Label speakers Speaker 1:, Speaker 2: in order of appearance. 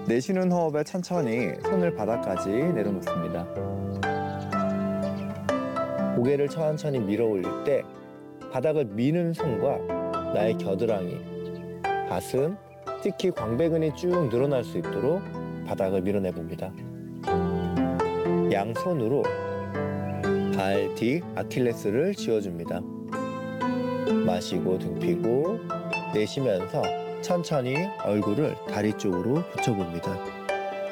Speaker 1: 내쉬는 호흡에 천천히 손을 바닥까지 내려놓습니다. 고개를 천천히 밀어 올릴 때 바닥을 미는 손과 나의 겨드랑이, 가슴, 특히 광배근이 쭉 늘어날 수 있도록 바닥을 밀어내봅니다. 양손으로 발 뒤 아킬레스를 쥐어줍니다. 마시고 등 펴고 내쉬면서 천천히 얼굴을 다리 쪽으로 붙여봅니다.